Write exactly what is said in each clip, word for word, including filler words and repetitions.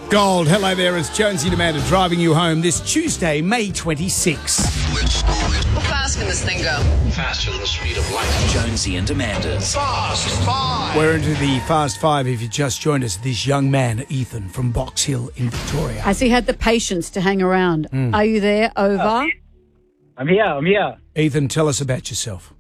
Gold, hello there, it's Jonesy and Amanda driving you home this Tuesday, May twenty-sixth. How fast can this thing go? Faster than the speed of light. Jonesy and Amanda's Fast Five. We're into the Fast Five. If you just joined us, this young man, Ethan, from Box Hill in Victoria. Has he had the patience to hang around? Mm. Are you there? Over? I'm here, I'm here. Ethan, tell us about yourself.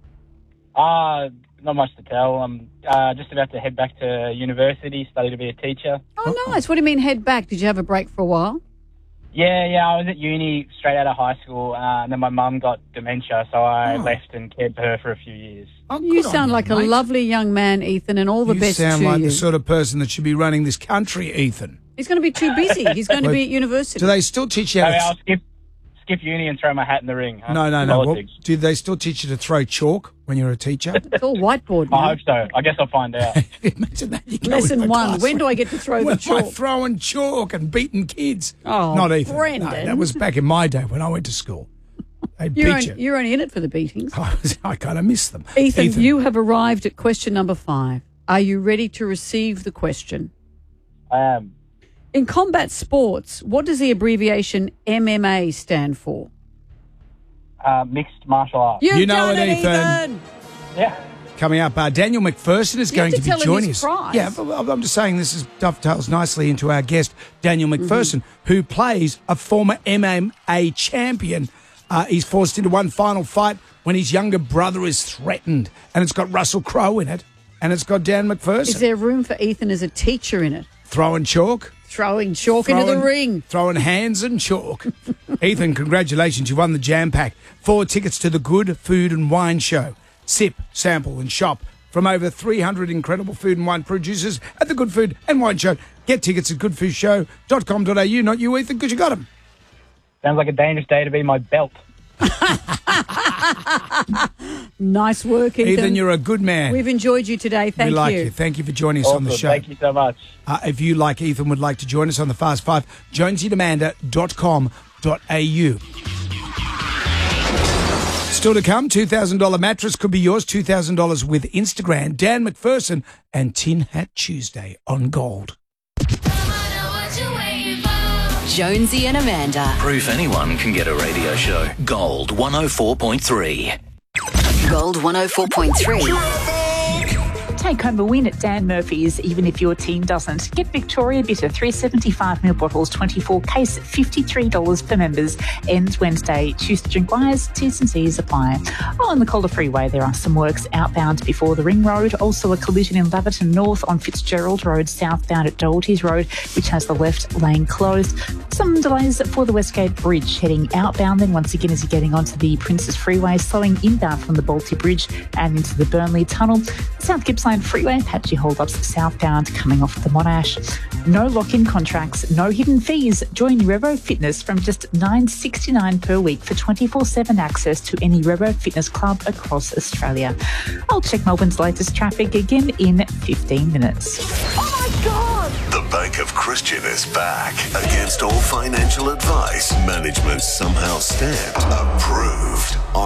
Uh, not much to tell. I'm uh, just about to head back to university, study to be a teacher. Oh, nice. What do you mean head back? Did you have a break for a while? Yeah, yeah, I was at uni straight out of high school, uh, and then my mum got dementia, so I Oh. left and cared for her for a few years. Oh, You good on sound like a mate. lovely young man, Ethan, and all the You best sound to like you. the sort of person that should be running this country, Ethan. He's going to be too busy. He's going to be at university. Do they still teach you So how to... I'll skip skip uni and throw my hat in the ring. Huh? No, no, no. Well, Politics. do they still teach you to throw chalk when you're a teacher? It's all whiteboard I now. hope so. I guess I'll find out. Imagine that. You go Lesson into a one. classroom. When do I get to throw When the am I chalk? throwing chalk and beating kids? Oh, Not Ethan. Brendan. No, that was back in my day when I went to school. They beat You're, you. on, you're only in it for the beatings. I, was, I kind of miss them. Ethan, you have arrived at question number five. Are you ready to receive the question? I am. In combat sports, what does the abbreviation M M A stand for? Uh, mixed martial arts. You've You know done it, it, Ethan. Ethan. Yeah. Coming up, uh, Daniel McPherson is You going have to, to be tell him joining his us. prize. Yeah, but I'm just saying this is dovetails nicely into our guest, Daniel McPherson, Mm-hmm. who plays a former M M A champion. Uh, he's forced into one final fight when his younger brother is threatened, and it's got Russell Crowe in it, and it's got Dan McPherson. Is there room for Ethan as a teacher in it? Throwing chalk. Throwing chalk into the Throwing- ring. Throwing hands and chalk. Ethan, congratulations. You won the Jam Pack. Four tickets to the Good Food and Wine Show. Sip, sample and shop from over three hundred incredible food and wine producers at the Good Food and Wine Show. Get tickets at good food show dot com dot a u. Not you, Ethan, because you got them. Sounds like a dangerous day to be my belt. Nice work, Ethan. Ethan, you're a good man. We've enjoyed you today. Thank we like you. you. Thank you for joining us on the Awesome. show. Thank you so much. Uh, if you, like Ethan, would like to join us on the Fast Five, jonesy and amanda dot com dot a u. Still to come, two thousand dollars mattress could be yours, two thousand dollars with Instagram, Dan McPherson, and Tin Hat Tuesday on Gold. Jonesy and Amanda. Proof anyone can get a radio show. Gold one oh four point three. Gold one oh four point three. Take home a win at Dan Murphy's, even if your team doesn't. Get Victoria Bitter three seventy-five ml bottles, twenty-four case, fifty-three dollars for members. Ends Wednesday. Choose to drink wise. T's and C's apply. Oh, on the Calder Freeway, there are some works outbound before the Ring Road. Also a collision in Laverton North on Fitzgerald Road, southbound at Doherty's Road, which has the left lane closed. Some delays for the Westgate Bridge, heading outbound then once again as you're getting onto the Princes Freeway, slowing inbound from the Balti Bridge and into the Burnley Tunnel. South Gippsland Freeway, patchy hold-ups southbound coming off the Monash. No lock-in contracts, no hidden fees. Join Revo Fitness from just nine dollars sixty-nine per week for twenty-four seven access to any Revo Fitness club across Australia. I'll check Melbourne's latest traffic again in fifteen minutes. Oh my God! The Bank of Christian is back. Against all financial advice, management somehow stamped approved.